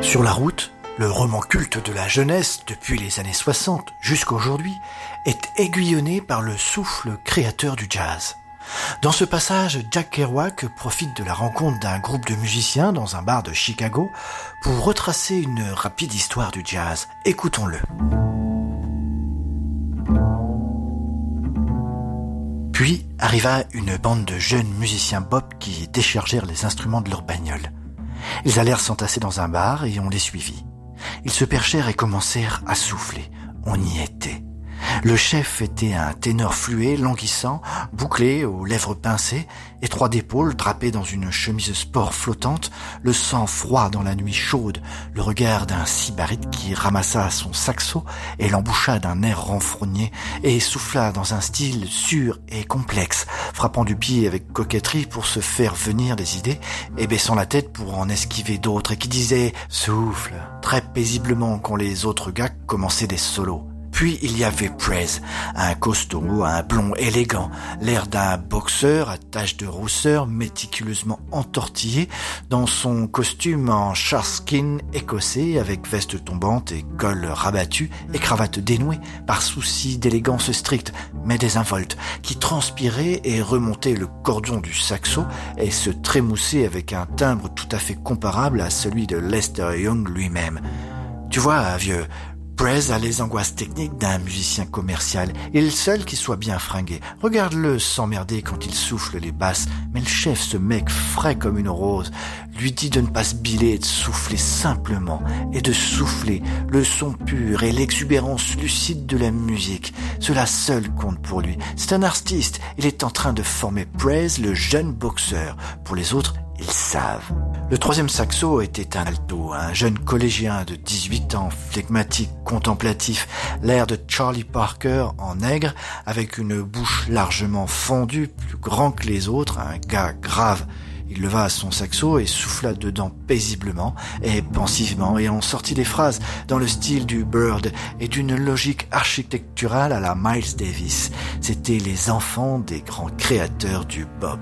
Sur la route, le roman culte de la jeunesse depuis les années 60 jusqu'à aujourd'hui est aiguillonné par le souffle créateur du jazz. Dans ce passage, Jack Kerouac profite de la rencontre d'un groupe de musiciens dans un bar de Chicago pour retracer une rapide histoire du jazz. Écoutons-le. Puis arriva une bande de jeunes musiciens bop qui déchargèrent les instruments de leur bagnole. Ils allèrent s'entasser dans un bar et on les suivit. Ils se perchèrent et commencèrent à souffler. On y était. Le chef était un ténor fluet, languissant, bouclé, aux lèvres pincées, étroit d'épaules, drapé dans une chemise sport flottante, le sang froid dans la nuit chaude, le regard d'un sybarite qui ramassa son saxo et l'emboucha d'un air renfrogné et souffla dans un style sûr et complexe, frappant du pied avec coquetterie pour se faire venir des idées et baissant la tête pour en esquiver d'autres et qui disait « souffle » très paisiblement quand les autres gars commençaient des solos. Puis il y avait Prez, un costaud, un blond élégant, l'air d'un boxeur à taches de rousseur méticuleusement entortillé dans son costume en charskin écossais avec veste tombante et col rabattu et cravate dénouée par souci d'élégance stricte mais désinvolte, qui transpirait et remontait le cordon du saxo et se trémoussait avec un timbre tout à fait comparable à celui de Lester Young lui-même. Tu vois, vieux, Prez a les angoisses techniques d'un musicien commercial. Il est le seul qui soit bien fringué. Regarde-le s'emmerder quand il souffle les basses. Mais le chef, ce mec frais comme une rose, lui dit de ne pas se biler et de souffler simplement. Et de souffler le son pur et l'exubérance lucide de la musique. Cela seul compte pour lui. C'est un artiste. Il est en train de former Prez, le jeune boxeur. Pour les autres, ils savent. Le troisième saxo était un alto, un jeune collégien de 18 ans, flegmatique, contemplatif, l'air de Charlie Parker en nègre, avec une bouche largement fendue, plus grand que les autres, un gars grave. Il leva son saxo et souffla dedans paisiblement et pensivement et en sortit des phrases dans le style du Bird et d'une logique architecturale à la Miles Davis. C'étaient les enfants des grands créateurs du bop.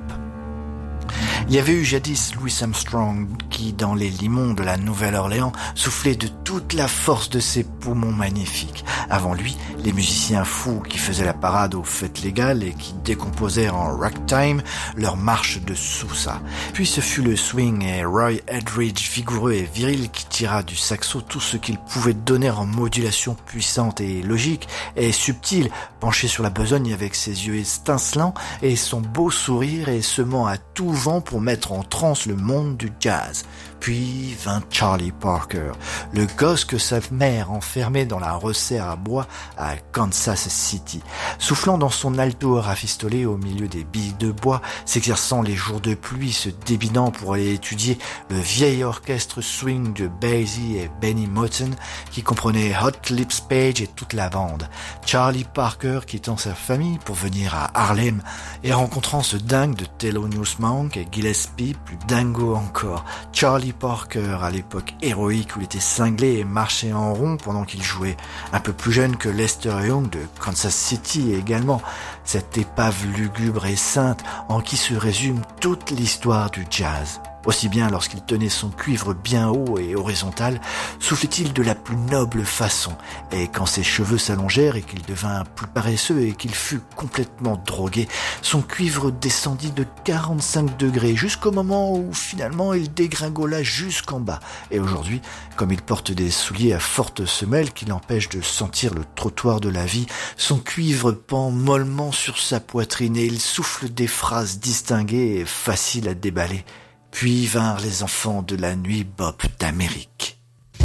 Il y avait eu jadis Louis Armstrong qui, dans les limons de la Nouvelle-Orléans, soufflait de toute la force de ses poumons magnifiques. Avant lui, les musiciens fous qui faisaient la parade aux fêtes légales et qui décomposèrent en ragtime leur marche de Sousa. Puis ce fut le swing et Roy Eldridge, vigoureux et viril, qui tira du saxo tout ce qu'il pouvait donner en modulation puissante et logique et subtile, penché sur la besogne avec ses yeux étincelants et son beau sourire et semant à tout vent pour mettre en transe le monde du jazz. Puis vint Charlie Parker, le gosse que sa mère enfermait dans la resserre à bois à Kansas City, soufflant dans son alto rafistolé au milieu des billes de bois, s'exerçant les jours de pluie, se débinant pour aller étudier le vieil orchestre swing de Basie et Benny Moten qui comprenait Hot Lips Page et toute la bande. Charlie Parker quittant sa famille pour venir à Harlem et rencontrant ce dingue de Thelonious Monk et Gillespie, plus dingo encore. Charlie Parker, à l'époque héroïque où il était cinglé et marchait en rond pendant qu'il jouait. Un peu plus jeune que Lester Young de Kansas City également. Cette épave lugubre et sainte en qui se résume toute l'histoire du jazz. Aussi bien lorsqu'il tenait son cuivre bien haut et horizontal, soufflait-il de la plus noble façon, et quand ses cheveux s'allongèrent et qu'il devint plus paresseux et qu'il fut complètement drogué, son cuivre descendit de 45 degrés jusqu'au moment où finalement il dégringola jusqu'en bas. Et aujourd'hui, comme il porte des souliers à forte semelle qui l'empêchent de sentir le trottoir de la vie, son cuivre pend mollement sur sa poitrine et il souffle des phrases distinguées et faciles à déballer. Puis vinrent les enfants de la nuit bop d'Amérique.